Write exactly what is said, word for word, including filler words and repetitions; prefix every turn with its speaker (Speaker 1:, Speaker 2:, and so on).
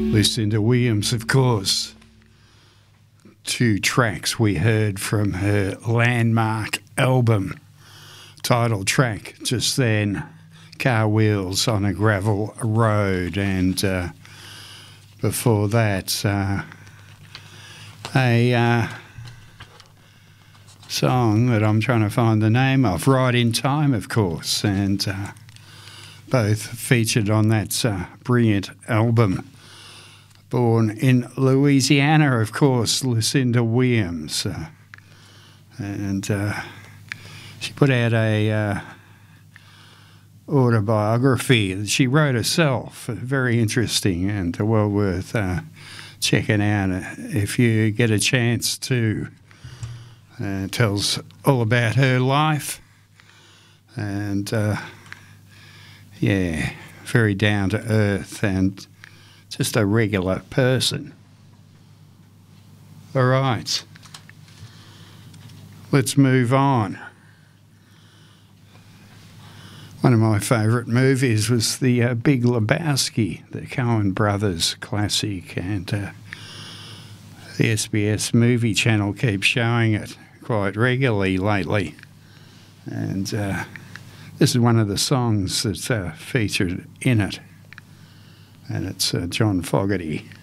Speaker 1: Lucinda Williams, of course. Two tracks we heard from her landmark album. Title track just then, Car Wheels on a Gravel Road, and uh, before that, uh, a uh, song that I'm trying to find the name of, Right in Time, of course, and uh, both featured on that uh, brilliant album. Born in Louisiana, of course, Lucinda Williams, uh, and uh, she put out a uh, autobiography that she wrote herself, very interesting and well worth uh, checking out if you get a chance to. Uh, it tells all about her life, and uh, yeah, very down to earth and just a regular person. All right, let's move on. One of my favourite movies was The uh, Big Lebowski, the Coen Brothers classic, and uh, the S B S movie channel keeps showing it quite regularly lately. And uh, this is one of the songs that's uh, featured in it. And it's uh, John Fogerty.